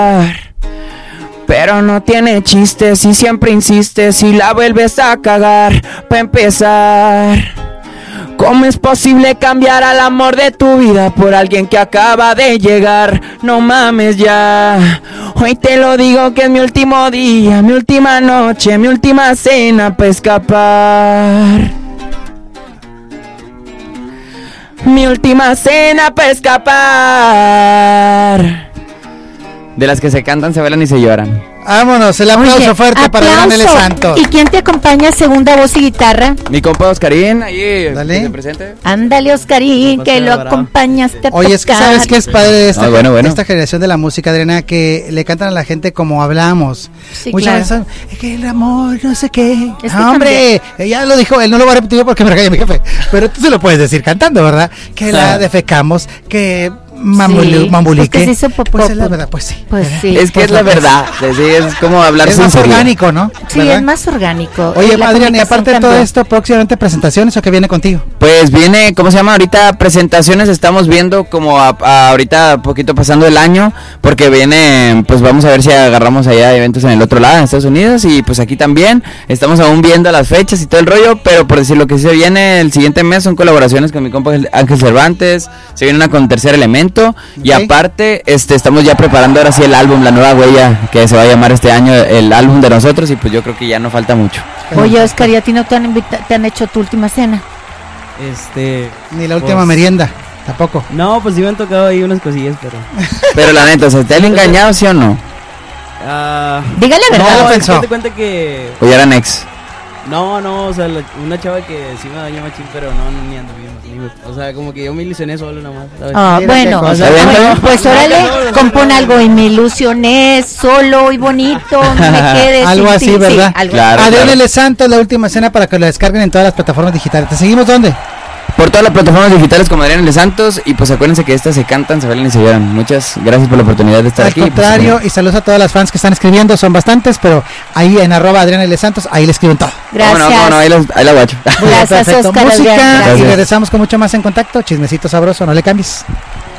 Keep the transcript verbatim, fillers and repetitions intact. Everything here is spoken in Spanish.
Pero no tiene chiste si siempre insistes y la vuelves a cagar. Pa' empezar, ¿cómo es posible cambiar al amor de tu vida por alguien que acaba de llegar? No mames ya, hoy te lo digo que es mi último día, mi última noche, mi última cena pa' escapar. Mi última cena pa' escapar. De las que se cantan, se bailan y se lloran. Vámonos, el aplauso Oye, fuerte aplauso. Para Adrián L. Santos. ¿Y quién te acompaña segunda voz y guitarra? Mi compa Oscarín, ahí Dale. presente. Ándale, Oscarín, que lo acompañaste a Oye, es que sabes que es padre de esta, ah, bueno, bueno. esta generación de la música, Adriana, que le cantan a la gente como hablamos. Sí, muchas claro. veces, es que el amor, no sé qué. Es que ah, hombre, ya lo dijo, él no lo va a repetir porque me regaña mi jefe. Pero tú se lo puedes decir cantando, ¿verdad? Que ah. la defecamos, que... Mamuli, sí, mambulique. Pues, se hizo popó, pues es la verdad, pues sí. Pues sí. Es que pues es la verdad. Sí, es como hablar es sin más serio. orgánico, ¿no? Sí, ¿verdad? es más orgánico. Oye, Adrián, y aparte de todo esto, próximamente presentaciones o qué viene contigo. Pues viene, ¿cómo se llama? Ahorita presentaciones, estamos viendo como a, a ahorita poquito pasando el año, porque viene, pues vamos a ver si agarramos allá eventos en el otro lado, en Estados Unidos, y pues aquí también. Estamos aún viendo las fechas y todo el rollo, pero por decir lo que se viene el siguiente mes son colaboraciones con mi compa Ángel Cervantes, se viene una con Tercer Elemento, okay. y aparte este estamos ya preparando ahora sí el álbum, la nueva huella, que se va a llamar este año el álbum de nosotros, y pues yo creo que ya no falta mucho. Oye, Oscar, ¿y a ti no te han invita- te han hecho tu última cena? Este... Ni la última pues, merienda, tampoco. No, pues sí me han tocado ahí unas cosillas, pero... Pero la neta, ¿se te han engañado, sí o no? Uh, Dígale la verdad. No, pensó. te cuenta que... ¿O ya eran ex? No, no, o sea, la, una chava que sí me dañó machín, pero no, ni ando bien. O sea, como que yo me ilusioné solo nomás, ¿sabes? Ah, bueno, o sea, bueno, pues órale, compón algo y me ilusioné solo y bonito, me quedé algo sin, así, sí, ¿verdad? Sí, algo claro, Adrián claro. L. Santos, la última escena para que lo descarguen en todas las plataformas digitales. ¿Te seguimos dónde? Por todas las plataformas digitales como Adrián L. Santos, y pues acuérdense que estas se cantan, se bailan y se lloran. Muchas gracias por la oportunidad de estar Al aquí. Al contrario, pues, y saludos a todas las fans que están escribiendo, son bastantes, pero ahí en arroba Adrián L. Santos, ahí le escriben todo. Gracias. No, no, no, ahí, los, ahí la guacho. Gracias, Perfecto. Oscar. Música, Gracias. y regresamos con mucho más en contacto. Chismecito sabroso, no le cambies.